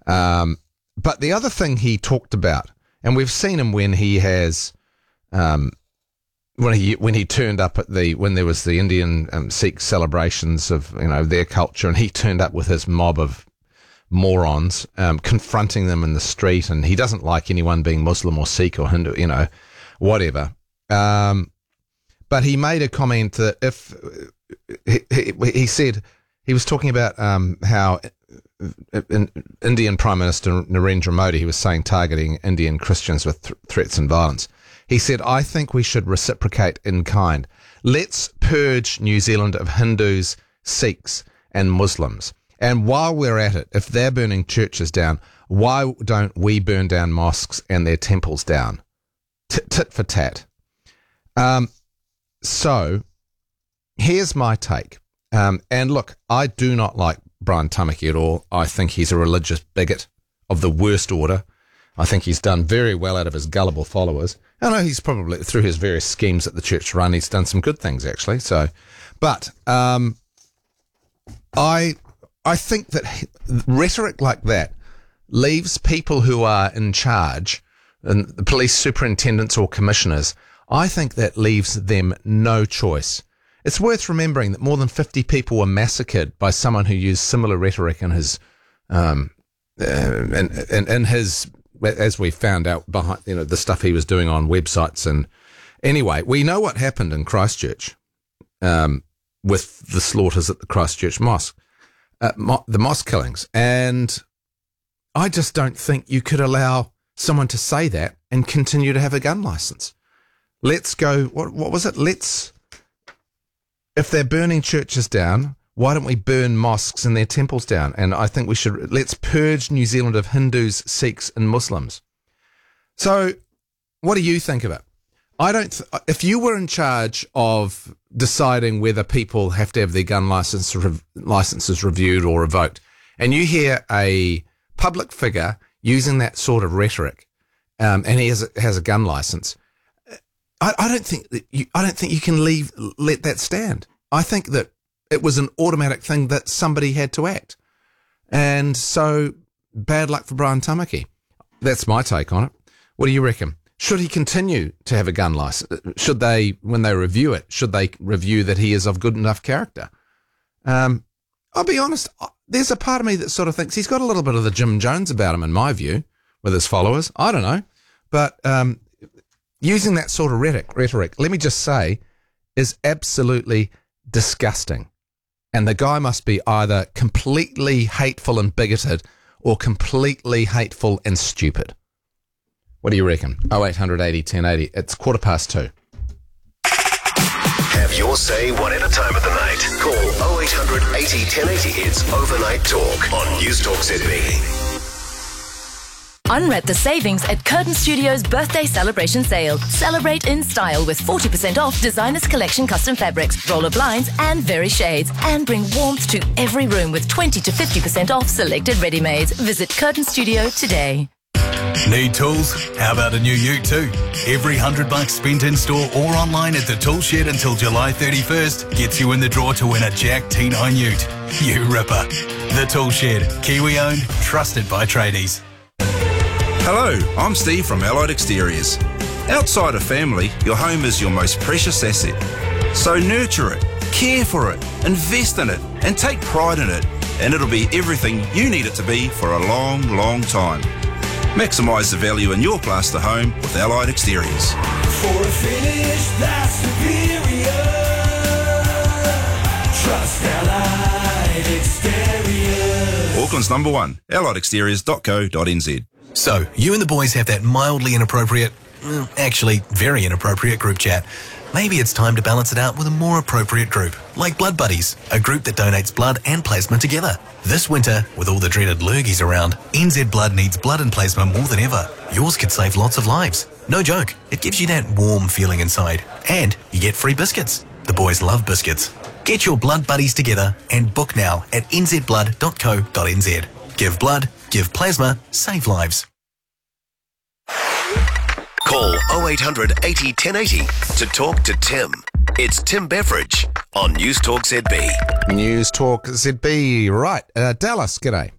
But the other thing he talked about, and we've seen him when he has, when he turned up at when there was the Indian Sikh celebrations of their culture, and he turned up with his mob of morons, confronting them in the street, and he doesn't like anyone being Muslim or Sikh or Hindu, whatever. But he made a comment that if he said he was talking about how Indian Prime Minister Narendra Modi, he was saying targeting Indian Christians with threats and violence. He said, I think we should reciprocate in kind. Let's purge New Zealand of Hindus, Sikhs and Muslims. And while we're at it, if they're burning churches down, why don't we burn down mosques and their temples down? Tit for tat. So here's my take. And look, I do not like Brian Tamaki at all. I think he's a religious bigot of the worst order. I think he's done very well out of his gullible followers. I know he's probably, through his various schemes that the church run, he's done some good things actually. So, but I think that rhetoric like that leaves people who are in charge, and the police superintendents or commissioners, I think that leaves them no choice. It's worth remembering that more than 50 people were massacred by someone who used similar rhetoric in his, in his, as we found out behind, the stuff he was doing on websites. And anyway, we know what happened in Christchurch, with the slaughters at the Christchurch mosque, the mosque killings. And I just don't think you could allow someone to say that and continue to have a gun license. Let's go, what was it? If they're burning churches down, why don't we burn mosques and their temples down? And I think let's purge New Zealand of Hindus, Sikhs and Muslims. So what do you think of it? If you were in charge of deciding whether people have to have their gun licenses reviewed or revoked, and you hear a public figure using that sort of rhetoric, and he has a gun license, I don't think you can let that stand. I think that it was an automatic thing that somebody had to act. And so bad luck for Brian Tamaki. That's my take on it. What do you reckon? Should he continue to have a gun license? Should they, when they review it, should they review that he is of good enough character? I'll be honest, there's a part of me that sort of thinks he's got a little bit of the Jim Jones about him, in my view, with his followers. I don't know. But using that sort of rhetoric, let me just say, is absolutely disgusting. And the guy must be either completely hateful and bigoted or completely hateful and stupid. What do you reckon? 0880 1080. It's 2:15. Have your say one at a time of the night. Call 0800 80 1080. It's Overnight Talk on News Talk ZB. Unwrap the savings at Curtain Studios' birthday celebration sale. Celebrate in style with 40% off Designers Collection custom fabrics, roller blinds and very shades. And bring warmth to every room with 20 to 50% off selected ready-mades. Visit Curtain Studio today. Need tools? How about a new ute too? Every $100 spent in store or online at the Tool Shed until July 31st gets you in the draw to win a Jack T9 ute. You ripper. The Tool Shed. Kiwi owned, trusted by tradies. Hello, I'm Steve from Allied Exteriors. Outside of family, your home is your most precious asset. So nurture it, care for it, invest in it, and take pride in it, and it'll be everything you need it to be for a long, long time. Maximise the value in your plaster home with Allied Exteriors. For a finish that's superior, trust Allied Exteriors. Auckland's number one, alliedexteriors.co.nz. So, you and the boys have that mildly inappropriate, actually very inappropriate group chat. Maybe it's time to balance it out with a more appropriate group, like Blood Buddies, a group that donates blood and plasma together. This winter, with all the dreaded lurgies around, NZ Blood needs blood and plasma more than ever. Yours could save lots of lives. No joke, it gives you that warm feeling inside. And you get free biscuits. The boys love biscuits. Get your Blood Buddies together and book now at nzblood.co.nz. Give blood, give plasma, save lives. Call 0800 80 1080 to talk to Tim. It's Tim Beveridge on News Talk ZB. News Talk ZB. Right. Dallas, g'day.